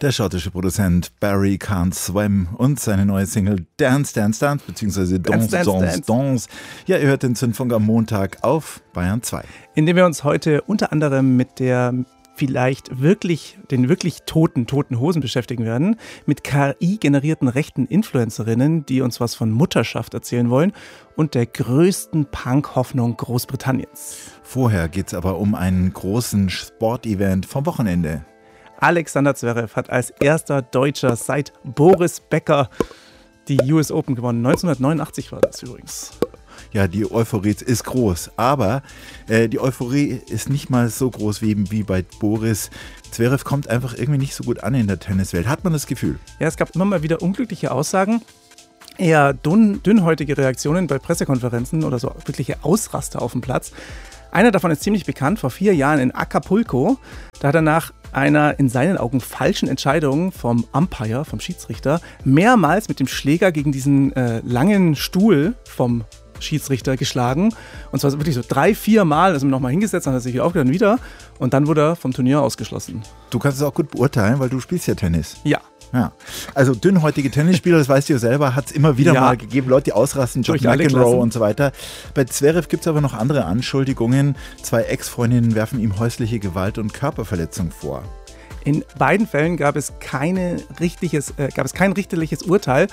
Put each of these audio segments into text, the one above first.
Der schottische Produzent Barry Can't Swim und seine neue Single Dance, Dance, Dance, beziehungsweise Dance, Dance, Dance. Ja, ihr hört den Zündfunk am Montag auf Bayern 2. Indem wir uns heute unter anderem mit den wirklich toten Hosen beschäftigen werden, mit KI-generierten rechten Influencerinnen, die uns was von Mutterschaft erzählen wollen und der größten Punk-Hoffnung Großbritanniens. Vorher geht es aber um einen großen Sportevent vom Wochenende. Alexander Zverev hat als erster Deutscher seit Boris Becker die US Open gewonnen. 1989 war das übrigens. Ja, die Euphorie ist groß, aber die Euphorie ist nicht mal so groß wie bei Boris. Zverev kommt einfach irgendwie nicht so gut an in der Tenniswelt, hat man das Gefühl. Ja, es gab immer mal wieder unglückliche Aussagen, eher dünnhäutige Reaktionen bei Pressekonferenzen oder so wirkliche Ausraster auf dem Platz. Einer davon ist ziemlich bekannt, vor 4 Jahren in Acapulco. Da hat er nach einer in seinen Augen falschen Entscheidung vom Umpire, vom Schiedsrichter, mehrmals mit dem Schläger gegen diesen langen Stuhl vom Schiedsrichter geschlagen. Und zwar wirklich so 3-4 Mal, also nochmal hingesetzt, dann hat er sich wieder aufgehört und wieder. Und dann wurde er vom Turnier ausgeschlossen. Du kannst es auch gut beurteilen, weil du spielst ja Tennis. Ja. Ja, also dünnhäutige Tennisspieler, das weißt du ja selber, hat es immer wieder mal gegeben. Leute, die ausrasten, John McEnroe und so weiter. Bei Zverev gibt es aber noch andere Anschuldigungen. 2 Ex-Freundinnen werfen ihm häusliche Gewalt und Körperverletzung vor. In beiden Fällen gab es kein richterliches Urteil.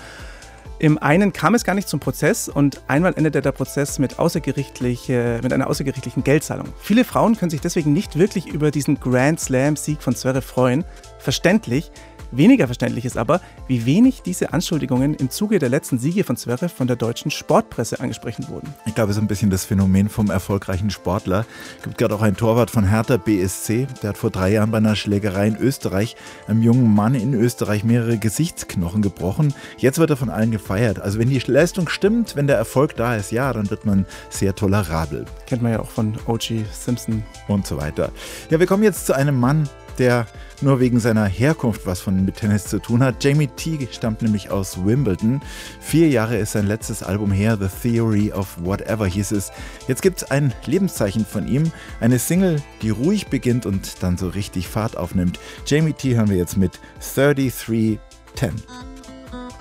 Im einen kam es gar nicht zum Prozess und einmal endete der Prozess mit einer außergerichtlichen Geldzahlung. Viele Frauen können sich deswegen nicht wirklich über diesen Grand Slam-Sieg von Zverev freuen. Verständlich. Weniger verständlich ist aber, wie wenig diese Anschuldigungen im Zuge der letzten Siege von Zverev von der deutschen Sportpresse angesprochen wurden. Ich glaube, so ein bisschen das Phänomen vom erfolgreichen Sportler. Es gibt gerade auch einen Torwart von Hertha BSC, der hat vor 3 Jahren bei einer Schlägerei in Österreich einem jungen Mann in Österreich mehrere Gesichtsknochen gebrochen. Jetzt wird er von allen gefeiert. Also wenn die Leistung stimmt, wenn der Erfolg da ist, ja, dann wird man sehr tolerabel. Kennt man ja auch von O.J. Simpson. Und so weiter. Ja, wir kommen jetzt zu einem Mann, der nur wegen seiner Herkunft was mit Tennis zu tun hat. Jamie T. stammt nämlich aus Wimbledon. 4 Jahre ist sein letztes Album her, The Theory of Whatever hieß es. Jetzt gibt es ein Lebenszeichen von ihm, eine Single, die ruhig beginnt und dann so richtig Fahrt aufnimmt. Jamie T. hören wir jetzt mit 3310.